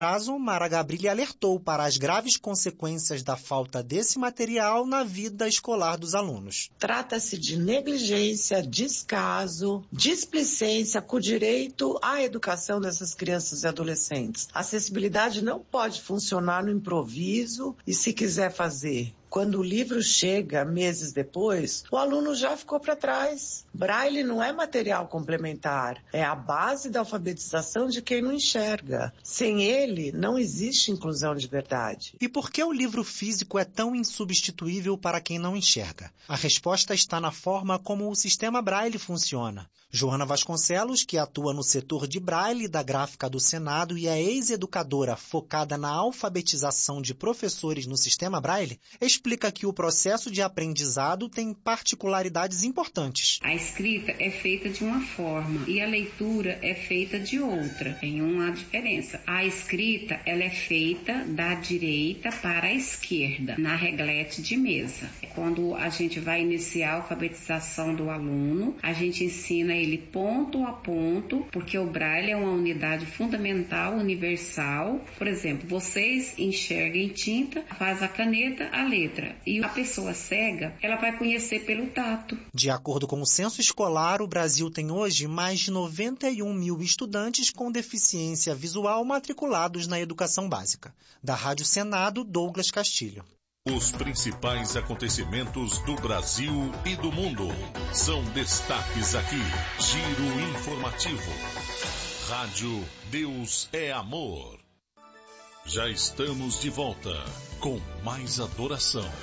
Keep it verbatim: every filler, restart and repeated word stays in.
caso, Mara Gabrilli alertou para as graves consequências da falta desse material na vida escolar dos alunos. Trata-se de negligência, descaso, displicência com o direito à educação dessas crianças e adolescentes. A acessibilidade não pode funcionar no improviso e, se quiser fazer quando o livro chega meses depois, o aluno já ficou para trás. Braille não é material complementar, é a base da alfabetização de quem não enxerga. Sem ele, não existe inclusão de verdade. E por que o livro físico é tão insubstituível para quem não enxerga? A resposta está na forma como o sistema Braille funciona. Joana Vasconcelos, que atua no setor de Braille da Gráfica do Senado e é ex-educadora focada na alfabetização de professores no sistema Braille, explica que o processo de aprendizado tem particularidades importantes. A escrita é feita de uma forma e a leitura é feita de outra. Tem uma diferença. A escrita, ela é feita da direita para a esquerda, na reglete de mesa. Quando a gente vai iniciar a alfabetização do aluno, a gente ensina ele ponto a ponto, porque o Braille é uma unidade fundamental, universal. Por exemplo, vocês enxergam em tinta, faz a caneta, a letra. E a pessoa cega, ela vai conhecer pelo tato. De acordo com o censo escolar, o Brasil tem hoje mais de noventa e um mil estudantes com deficiência visual matriculados na educação básica. Da Rádio Senado, Douglas Castilho. Os principais acontecimentos do Brasil e do mundo são destaques aqui. Giro informativo. Rádio Deus é Amor. Já estamos de volta com mais adoração.